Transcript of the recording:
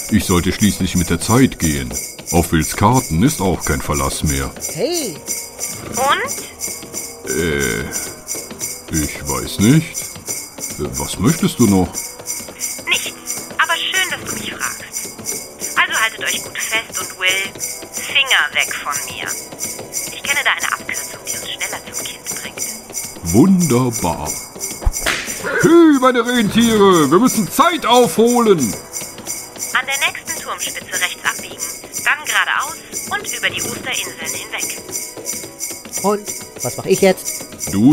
Ich sollte schließlich mit der Zeit gehen. Auf Wills Karten ist auch kein Verlass mehr. Hey. Und? Ich weiß nicht. Was möchtest du noch? Nichts. Aber schön, dass du mich fragst. Also haltet euch gut fest und Will, Finger weg von mir. Ich kenne da eine Abkürzung, die uns schneller zum Kind bringt. Wunderbar. Hey, meine Rentiere, wir müssen Zeit aufholen. An der nächsten Turmspitze rechts abbiegen, dann geradeaus und über die Osterinseln hinweg. Und was mache ich jetzt? Du